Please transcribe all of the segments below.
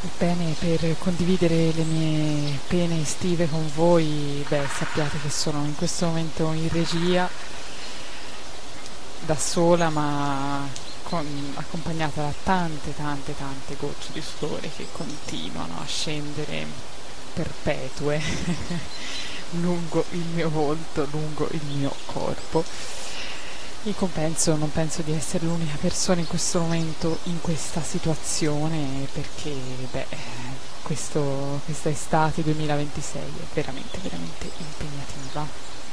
Bene, per condividere le mie pene estive con voi, sappiate che sono in questo momento in regia, da sola, ma accompagnata da tante, tante, tante gocce di sudore che continuano a scendere perpetue lungo il mio volto, lungo il mio corpo. In compenso non penso di essere l'unica persona in questo momento in questa situazione perché questa estate 2026 è veramente veramente impegnativa.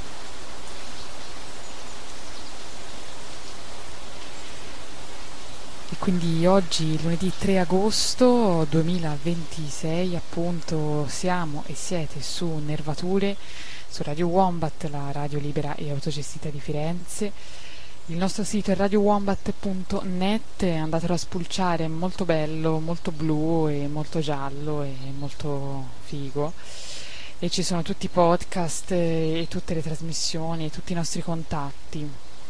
E quindi oggi, lunedì 3 agosto 2026, appunto, siamo e siete su Nervature, su Radio Wombat, la radio libera e autogestita di Firenze. Il nostro sito è radiowombat.net, andatelo a spulciare, è molto bello, molto blu e molto giallo e molto figo. E ci sono tutti i podcast e tutte le trasmissioni e tutti i nostri contatti.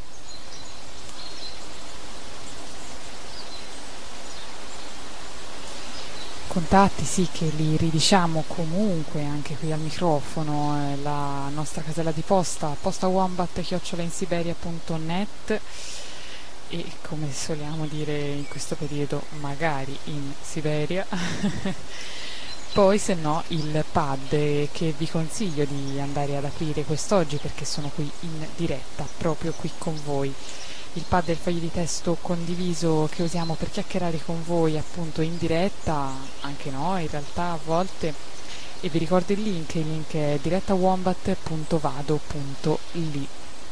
Contatti sì, che li ridiciamo comunque anche qui al microfono, la nostra casella di posta postawombat@insiberia.net, e come soliamo dire in questo periodo, magari in Siberia. Poi se no il pad, che vi consiglio di andare ad aprire quest'oggi perché sono qui in diretta proprio qui con voi. Il pad è il foglio di testo condiviso che usiamo per chiacchierare con voi appunto in diretta, anche no, in realtà a volte. E vi ricordo il link è direttawombat.vado.li.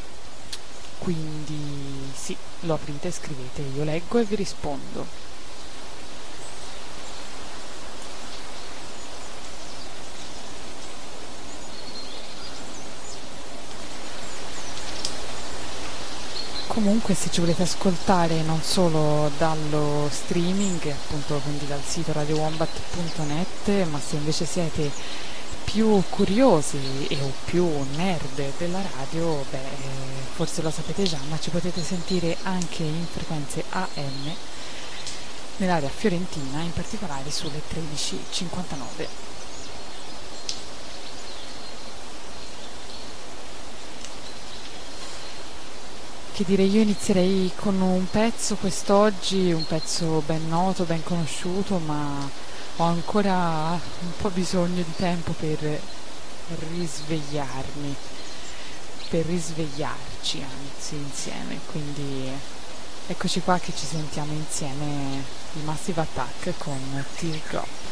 Quindi sì, lo aprite, scrivete, io leggo e vi rispondo. Comunque se ci volete ascoltare non solo dallo streaming, appunto quindi dal sito radiowombat.net, ma se invece siete più curiosi e o più nerd della radio, forse lo sapete già, ma ci potete sentire anche in frequenze AM nell'area fiorentina, in particolare sulle 13:59. Che dire, io inizierei con un pezzo quest'oggi, un pezzo ben noto, ben conosciuto, ma ho ancora un po' bisogno di tempo per risvegliarmi, per risvegliarci anzi insieme, quindi eccoci qua che ci sentiamo insieme, i Massive Attack con Teardrop.